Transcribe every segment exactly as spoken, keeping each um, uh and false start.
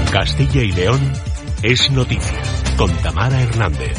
Castilla y León es noticia, con Tamara Hernández.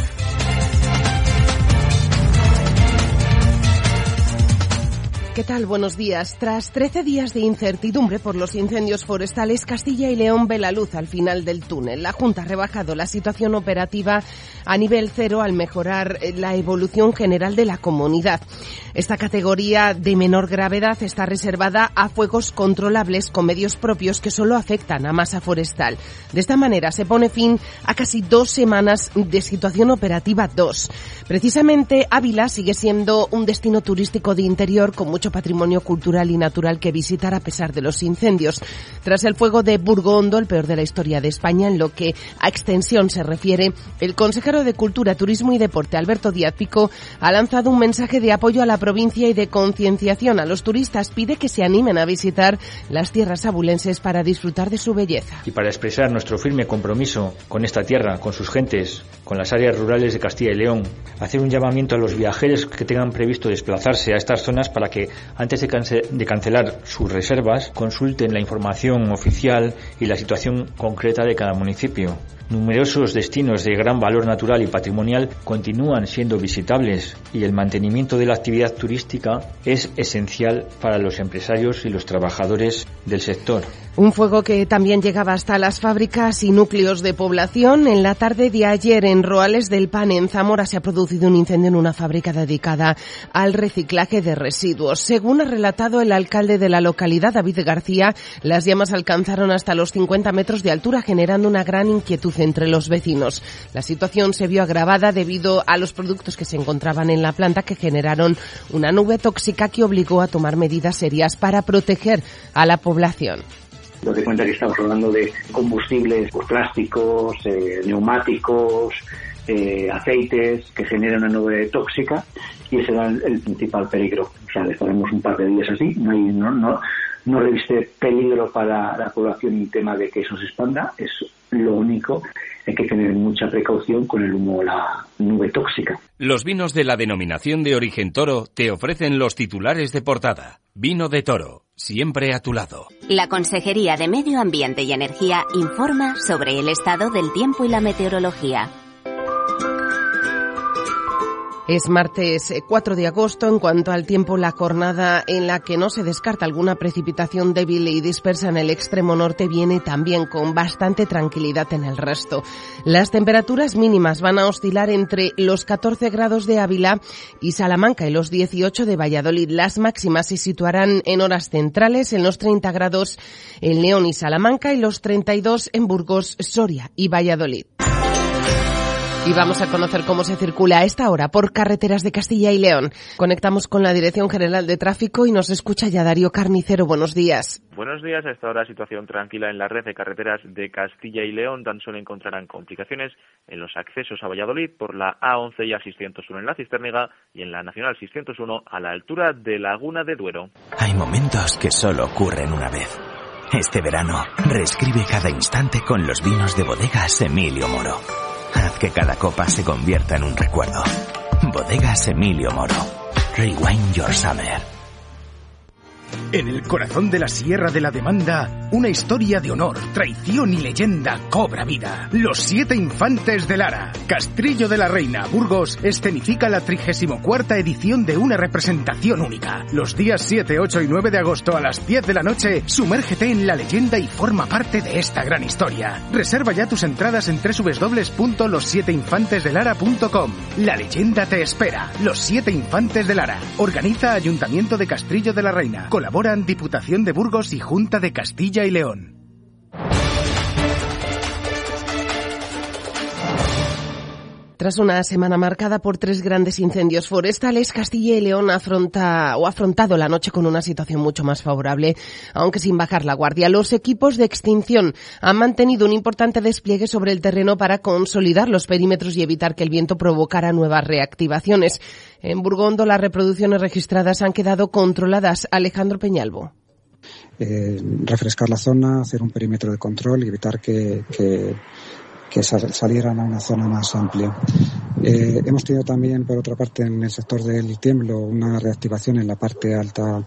¿Qué tal? Buenos días. Tras trece días de incertidumbre por los incendios forestales, Castilla y León ve la luz al final del túnel. La Junta ha rebajado la situación operativa a nivel cero al mejorar la evolución general de la comunidad. Esta categoría de menor gravedad está reservada a fuegos controlables con medios propios que solo afectan a masa forestal. De esta manera se pone fin a casi dos semanas de situación operativa dos. Precisamente Ávila sigue siendo un destino turístico de interior con mucho patrimonio cultural y natural que visitar a pesar de los incendios. Tras el fuego de Burgondo, el peor de la historia de España en lo que a extensión se refiere, el consejero de Cultura, Turismo y Deporte, Alberto Díaz Pico, ha lanzado un mensaje de apoyo a la provincia y de concienciación a los turistas. Pide que se animen a visitar las tierras abulenses para disfrutar de su belleza. Y para expresar nuestro firme compromiso con esta tierra, con sus gentes, con las áreas rurales de Castilla y León, hacer un llamamiento a los viajeros que tengan previsto desplazarse a estas zonas para que antes de, cance- de cancelar sus reservas consulten la información oficial y la situación concreta de cada municipio. Numerosos destinos de gran valor natural y patrimonial continúan siendo visitables y el mantenimiento de la actividad turística es esencial para los empresarios y los trabajadores del sector. Un fuego que también llegaba hasta las fábricas y núcleos de población. En la tarde de ayer, en Roales del Pan, en Zamora, se ha producido un incendio en una fábrica dedicada al reciclaje de residuos. Según ha relatado el alcalde de la localidad, David García, las llamas alcanzaron hasta los cincuenta metros de altura, generando una gran inquietud entre los vecinos. La situación se vio agravada debido a los productos que se encontraban en la planta, que generaron una nube tóxica que obligó a tomar medidas serias para proteger a la población. Doy cuenta que estamos hablando de combustibles, pues, plásticos, eh, neumáticos, eh, aceites que generan una nube tóxica, y ese era el, el principal peligro. O sea, estaremos un par de días así, no hay, no, no, no reviste peligro para la población el tema de que eso se expanda, es lo único. Hay que tener mucha precaución con el humo, la nube tóxica. Los vinos de la denominación de origen Toro te ofrecen los titulares de portada. Vino de Toro, siempre a tu lado. La Consejería de Medio Ambiente y Energía informa sobre el estado del tiempo y la meteorología. Es martes cuatro de agosto. En cuanto al tiempo, la jornada en la que no se descarta alguna precipitación débil y dispersa en el extremo norte viene también con bastante tranquilidad en el resto. Las temperaturas mínimas van a oscilar entre los catorce grados de Ávila y Salamanca y los dieciocho de Valladolid. Las máximas se situarán en horas centrales en los treinta grados en León y Salamanca y los treinta y dos en Burgos, Soria y Valladolid. Y vamos a conocer cómo se circula a esta hora por carreteras de Castilla y León. Conectamos con la Dirección General de Tráfico y nos escucha ya Darío Carnicero. Buenos días. Buenos días. A esta hora situación tranquila en la red de carreteras de Castilla y León. Tan solo encontrarán complicaciones en los accesos a Valladolid por la A once y A seiscientos uno en la Cisterniga y en la Nacional seiscientos uno a la altura de Laguna de Duero. Hay momentos que solo ocurren una vez. Este verano, reescribe cada instante con los vinos de Bodegas Emilio Moro. Haz que cada copa se convierta en un recuerdo. Bodegas Emilio Moro. Rewind your summer. En el corazón de la Sierra de la Demanda, una historia de honor, traición y leyenda cobra vida. Los siete infantes de Lara. Castrillo de la Reina, Burgos, escenifica la trigésima cuarta edición de una representación única. Los días siete, ocho y nueve de agosto a las diez de la noche, sumérgete en la leyenda y forma parte de esta gran historia. Reserva ya tus entradas en doble u doble u doble u punto los siete infantes de lara punto com. La leyenda te espera. Los siete infantes de Lara. Organiza Ayuntamiento de Castrillo de la Reina. Colaboran Diputación de Burgos y Junta de Castilla y León. Tras una semana marcada por tres grandes incendios forestales, Castilla y León afronta o ha afrontado la noche con una situación mucho más favorable, aunque sin bajar la guardia. Los equipos de extinción han mantenido un importante despliegue sobre el terreno para consolidar los perímetros y evitar que el viento provocara nuevas reactivaciones. En Burgondo, las reproducciones registradas han quedado controladas. Alejandro Peñalvo. Eh, refrescar la zona, hacer un perímetro de control y evitar que... que que salieran a una zona más amplia. Eh, hemos tenido también, por otra parte, en el sector del tiemblo, una reactivación en la parte alta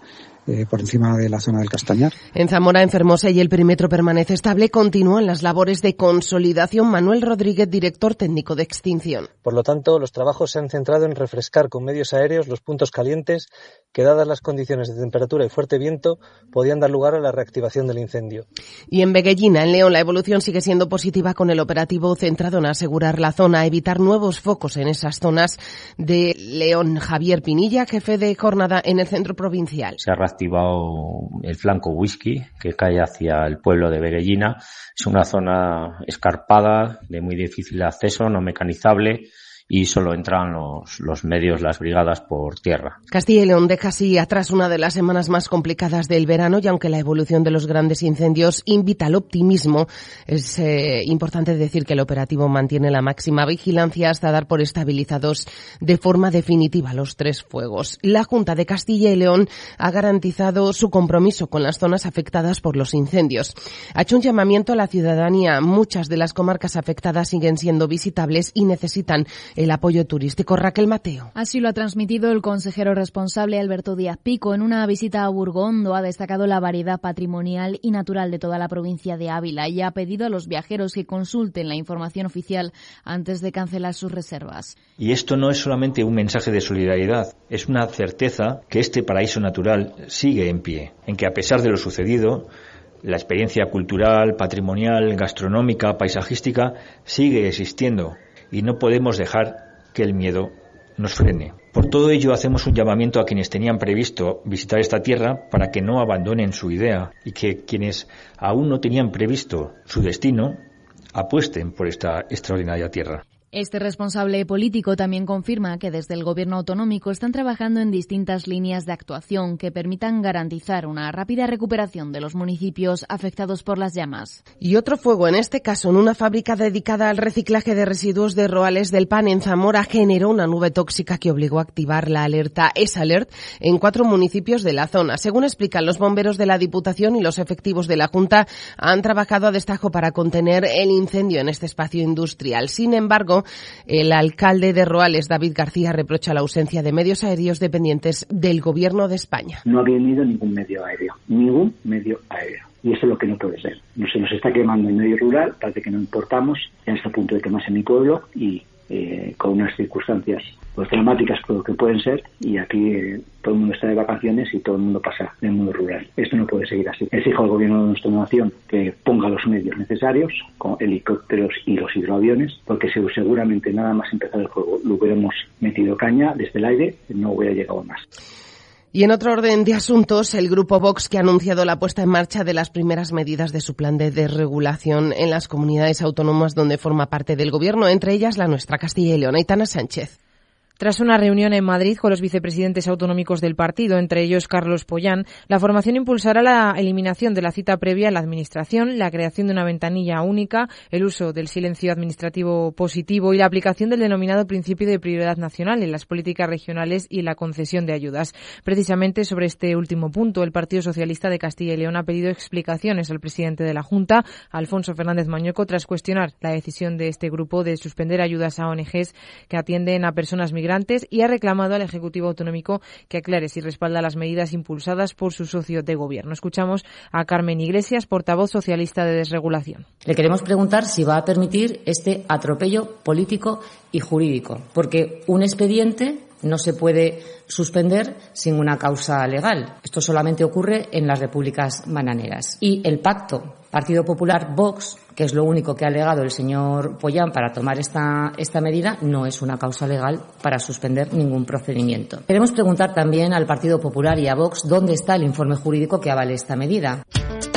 eh, por encima de la zona del Castañar. En Zamora, en Fermosa y el perímetro permanece estable, continúan las labores de consolidación. Manuel Rodríguez, director técnico de extinción. Por lo tanto, los trabajos se han centrado en refrescar con medios aéreos los puntos calientes que, dadas las condiciones de temperatura y fuerte viento, podían dar lugar a la reactivación del incendio. Y en Veguellina, en León, la evolución sigue siendo positiva con el operativo centrado en asegurar la zona, evitar nuevos focos en esas zonas de León. Javier Pinilla, jefe de jornada en el centro provincial. Se ha reactivado el flanco Whisky, que cae hacia el pueblo de Veguellina. Es una zona escarpada, de muy difícil acceso, no mecanizable, y solo entran los, los medios, las brigadas por tierra. Castilla y León deja así atrás una de las semanas más complicadas del verano, y aunque la evolución de los grandes incendios invita al optimismo, es eh, importante decir que el operativo mantiene la máxima vigilancia hasta dar por estabilizados de forma definitiva los tres fuegos. La Junta de Castilla y León ha garantizado su compromiso con las zonas afectadas por los incendios. Ha hecho un llamamiento a la ciudadanía. Muchas de las comarcas afectadas siguen siendo visitables y necesitan el apoyo turístico. Raquel Mateo. Así lo ha transmitido el consejero responsable Alberto Díaz Pico. En una visita a Burgondo ha destacado la variedad patrimonial y natural de toda la provincia de Ávila y ha pedido a los viajeros que consulten la información oficial antes de cancelar sus reservas. Y esto no es solamente un mensaje de solidaridad, es una certeza que este paraíso natural sigue en pie, en que a pesar de lo sucedido, la experiencia cultural, patrimonial, gastronómica, paisajística sigue existiendo. Y no podemos dejar que el miedo nos frene. Por todo ello, hacemos un llamamiento a quienes tenían previsto visitar esta tierra para que no abandonen su idea y que quienes aún no tenían previsto su destino apuesten por esta extraordinaria tierra. Este responsable político también confirma que desde el Gobierno autonómico están trabajando en distintas líneas de actuación que permitan garantizar una rápida recuperación de los municipios afectados por las llamas. Y otro fuego, en este caso en una fábrica dedicada al reciclaje de residuos de Roales del Pan en Zamora, generó una nube tóxica que obligó a activar la alerta S-Alert en cuatro municipios de la zona. Según explican los bomberos de la Diputación y los efectivos de la Junta, han trabajado a destajo para contener el incendio en este espacio industrial. Sin embargo, el alcalde de Roales, David García, reprocha la ausencia de medios aéreos dependientes del Gobierno de España. No ha venido ningún medio aéreo, ningún medio aéreo. Y eso es lo que no puede ser. No se nos está quemando el medio rural, parece que no importamos, ya está a punto de quemarse mi pueblo y eh, con unas circunstancias pues dramáticas que pueden ser, y aquí eh, todo el mundo está de vacaciones y todo el mundo pasa del mundo rural. Esto no puede seguir así. Exijo al gobierno de nuestra nación que ponga los medios necesarios, con helicópteros y los hidroaviones, porque seguramente nada más empezar el juego lo hubiéramos metido caña desde el aire, no hubiera llegado más. Y en otro orden de asuntos, el grupo Vox, que ha anunciado la puesta en marcha de las primeras medidas de su plan de desregulación en las comunidades autónomas donde forma parte del gobierno, entre ellas la nuestra, Castilla y León. Aitana Sánchez. Tras una reunión en Madrid con los vicepresidentes autonómicos del partido, entre ellos Carlos Pollán, la formación impulsará la eliminación de la cita previa en la Administración, la creación de una ventanilla única, el uso del silencio administrativo positivo y la aplicación del denominado principio de prioridad nacional en las políticas regionales y en la concesión de ayudas. Precisamente sobre este último punto, el Partido Socialista de Castilla y León ha pedido explicaciones al presidente de la Junta, Alfonso Fernández Mañueco, tras cuestionar la decisión de este grupo de suspender ayudas a O N Ges que atienden a personas migrantes, y ha reclamado al Ejecutivo Autonómico que aclare si respalda las medidas impulsadas por su socio de gobierno. Escuchamos a Carmen Iglesias, portavoz socialista de desregulación. Le queremos preguntar si va a permitir este atropello político y jurídico, porque un expediente no se puede suspender sin una causa legal. Esto solamente ocurre en las repúblicas bananeras. Y el pacto Partido Popular-Vox, que es lo único que ha alegado el señor Pollán para tomar esta, esta medida, no es una causa legal para suspender ningún procedimiento. Queremos preguntar también al Partido Popular y a Vox dónde está el informe jurídico que avale esta medida.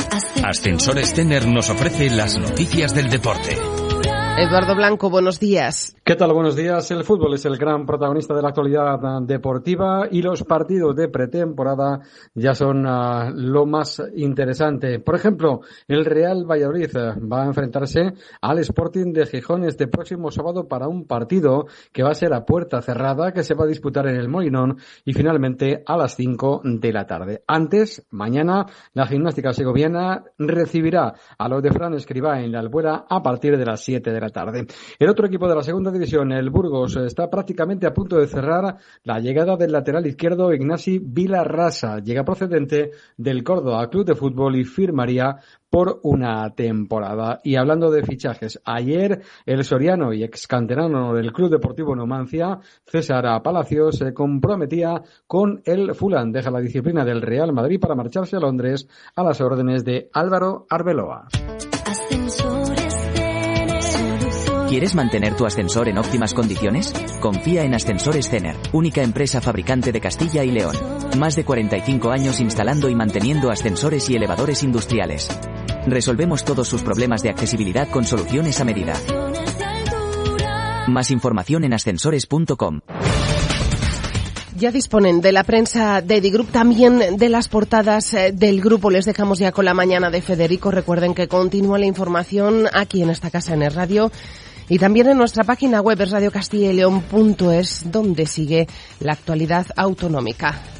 Ascensores Tener nos ofrece las noticias del deporte. Eduardo Blanco, buenos días. ¿Qué tal? Buenos días. El fútbol es el gran protagonista de la actualidad deportiva y los partidos de pretemporada ya son uh, lo más interesante. Por ejemplo, el Real Valladolid va a enfrentarse al Sporting de Gijón este próximo sábado para un partido que va a ser a puerta cerrada, que se va a disputar en el Molinón y finalmente a las cinco de la tarde. Antes, mañana, la gimnástica segoviana recibirá a los de Fran Escribá en la Albuera a partir de las siete de la la tarde. El otro equipo de la segunda división, el Burgos, está prácticamente a punto de cerrar la llegada del lateral izquierdo Ignasi Vilarrasa. Llega procedente del Córdoba Club de Fútbol y firmaría por una temporada. Y hablando de fichajes, ayer el soriano y ex canterano del Club Deportivo Numancia, César Palacios, se comprometía con el Fulham. Deja la disciplina del Real Madrid para marcharse a Londres a las órdenes de Álvaro Arbeloa. ¿Quieres mantener tu ascensor en óptimas condiciones? Confía en Ascensores Cener, única empresa fabricante de Castilla y León. Más de cuarenta y cinco años instalando y manteniendo ascensores y elevadores industriales. Resolvemos todos sus problemas de accesibilidad con soluciones a medida. Más información en ascensores punto com. Ya disponen de la prensa de Digroup, también de las portadas del grupo. Les dejamos ya con la mañana de Federico. Recuerden que continúa la información aquí en esta casa en el radio y también en nuestra página web es radio castilla y león punto es, donde sigue la actualidad autonómica.